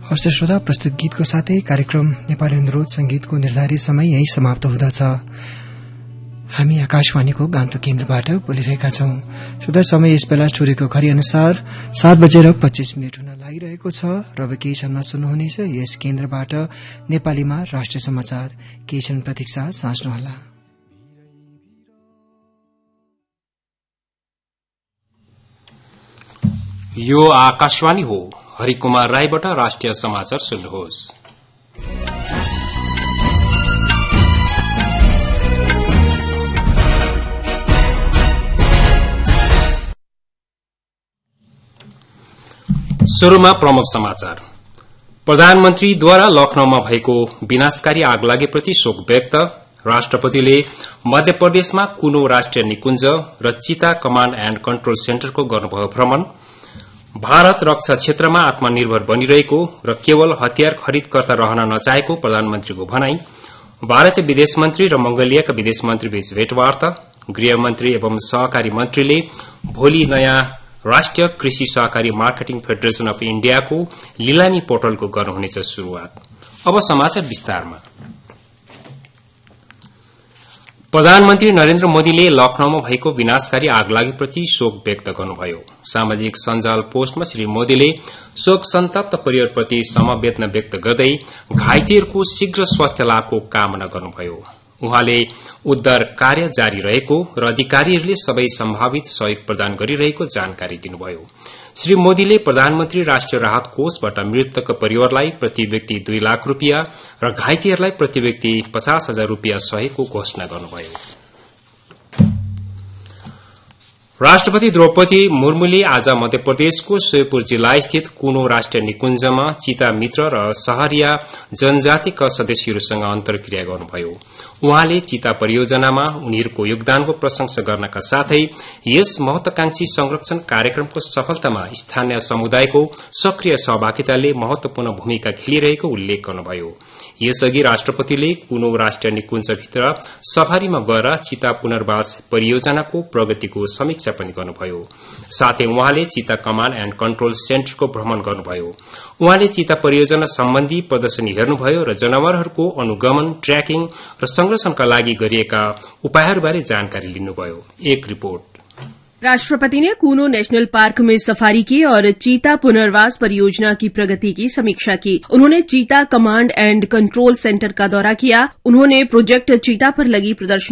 हर्ष श्रोता, प्रस्तुत गीतको साथै कार्यक्रम नेपाली अनुरोध संगीतको निर्धारित समय यही समाप्त हुँदछ। हामी आकाशवाणीको गान्तोक केन्द्रबाट बोलिरहेका छौं। श्रोता, समय यस बेला स्टुडियोको घडी अनुसार 7:25 हुन लागिरहेको छ र अब केही क्षणमा सुन्नुहुनेछ यस केन्द्रबाट नेपालीमा राष्ट्रिय समाचार। केही क्षण प्रतीक्षा साँच्नुहोला। यो आकाशवाणी हो। हरिकुमार राईबाट राष्ट्रिय समाचार सुन्नुहोस्। शुरूमा प्रमुख समाचार। प्रधानमन्त्रीद्वारा लखनऊमा भएको विनाशकारी आगलागीप्रति शोक व्यक्त। राष्ट्रपतिले मध्य प्रदेशमा कुनो राष्ट्रिय निकुञ्ज र चिता कमाण्ड एण्ड कन्ट्रोल सेन्टरको गर्नुभयो भ्रमण। भारत रक्षा क्षेत्रमा आत्मनिर्भर बनिरहेको र केवल हतियार खरिदकर्ता रहन नचाहेको प्रधानमन्त्रीको भनाई। भारतीय विदेश मन्त्री र मंगोलियाका विदेश मन्त्री बीच भेटवार्ता। गृहमन्त्री एवं सहकारी मन्त्रीले भोलि नयाँ राष्ट्रिय कृषि सहकारी मार्केटिङ फेडरेशन अफ इण्डियाको लिलामी पोर्टलको गर्नुहुनेछ शुरूआत। अब समाचार विस्तारमा। प्रधानमन्त्री नरेन्द्र मोदीले लखनऊमा भएको विनाशकारी आगलागीप्रति शोक व्यक्त गर्नुभयो। सामाजिक सञ्जाल पोस्टमा श्री मोदीले शोक सन्तप्त परिवारप्रति समवेदना व्यक्त गर्दै घाइतेहरूको शीघ्र स्वास्थ्य लाभको कामना गर्नुभयो। उहाँले उद्धार कार्य जारी रहेको र अधिकारीहरूले सबै सम्भावित सहयोग प्रदान गरिरहेको जानकारी दिनुभयो। श्री मोदीले प्रधानमन्त्री राष्ट्रिय राहत कोषबाट मृतकका परिवारलाई प्रति व्यक्ति 2 लाख रूपियाँ र घाइतेहरूलाई प्रति व्यक्ति 50,000 रूपियाँ सहयोगको घोषणा गर्नुभयो। राष्ट्रपति द्रौपदी मुर्मुले आज मध्य प्रदेशको श्योपुर जिल्ला स्थित कुनो राष्ट्रिय निकुञ्जमा चिता मित्र र सहरिया जनजातिका सदस्यहरूसँग अन्तर्क्रिया गर्नुभयो। उहाँले चिता परियोजनामा उनीहरूको योगदानको प्रशंसा गर्नका साथै यस महत्वाकांक्षी संरक्षण कार्यक्रमको सफलतामा स्थानीय समुदायको सक्रिय सहभागिताले महत्वपूर्ण भूमिका खेलिरहेको उल्लेख गर्नुभयो। यसअघि राष्ट्रपतिले कुनो राष्ट्रिय निकुञ्जभित्र सफारीमा गएर चिता पुनर्वास परियोजनाको प्रगतिको समीक्षा पनि गर्नुभयो। साथै उहाँले चिता कमाण्ड एण्ड कन्ट्रोल सेन्टरको भ्रमण गर्नुभयो। उहाँले चिता परियोजना सम्बन्धी प्रदर्शनी हेर्नुभयो र जनावरहरूको अनुगमन, ट्र्याकिङ र संरक्षणका लागि गरिएका उपायहरूबारे जानकारी लिनुभयो। एक रिपोर्ट। राष्ट्रपति ने कूनो नेशनल पार्क में सफारी की और चीता पुनर्वास परियोजना की प्रगति की समीक्षा की। उन्होंने चीता कमांड एंड कंट्रोल सेंटर का दौरा किया। उन्होंने प्रोजेक्ट चीता पर लगी प्रदर्शनी